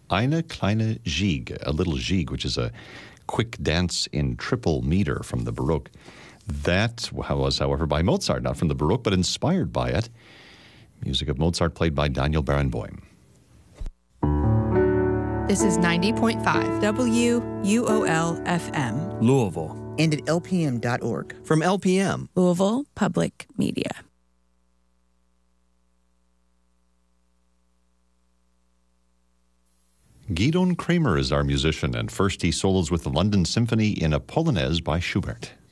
Eine kleine Gigue, a little gigue, which is a quick dance in triple meter from the Baroque. That was, however, by Mozart, not from the Baroque, but inspired by it. Music of Mozart played by Daniel Barenboim. This is 90.5 WUOL-FM. Louisville. And at lpm.org. From LPM. Louisville Public Media. Gidon Kramer is our musician, and first he solos with the London Symphony in a Polonaise by Schubert.